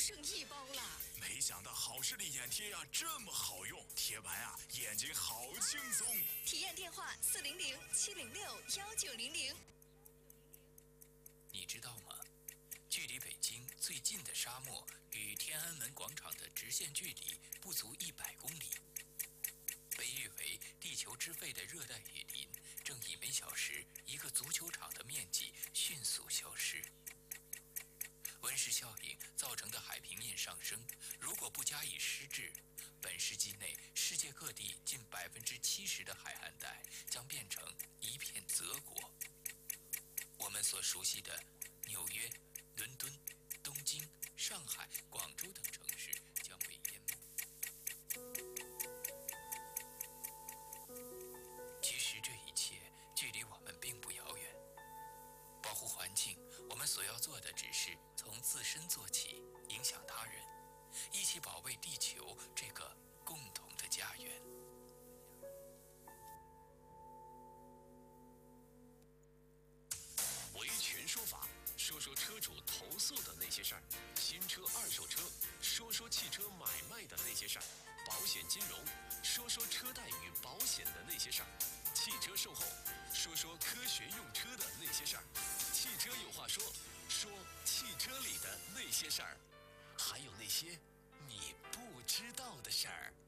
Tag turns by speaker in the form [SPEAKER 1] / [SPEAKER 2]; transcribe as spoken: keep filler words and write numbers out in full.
[SPEAKER 1] 剩一包了。
[SPEAKER 2] 没想到好视力眼贴呀、啊、这么好用，贴完啊眼睛好轻松。
[SPEAKER 1] 体验电话四零零七零六幺九零零。
[SPEAKER 3] 你知道吗？距离北京最近的沙漠与天安门广场的直线距离不足一百公里。被誉为地球之肺的热带雨林，正以每小时一个足球场的面积迅速消失。温室效应造成的海平面上升，如果不加以施治，本世纪内世界各地近百分之七十的海岸带将变成一片泽国。我们所熟悉的纽约、伦敦、东京、上海、广州等城市将被淹没。其实这一切距离我们并不遥远。保护环境，我们所要做的只是从自身做起，影响他人，一起保卫地球这个共同的家园。
[SPEAKER 4] 维权说法，说说车主投诉的那些事儿；新车、二手车，说说汽车买卖的那些事儿；保险金融，说说车贷与保险的那些事儿；汽车售后，说说科学用车的那些事儿；汽车有话说，说汽车里的那些事儿，还有那些你不知道的事儿。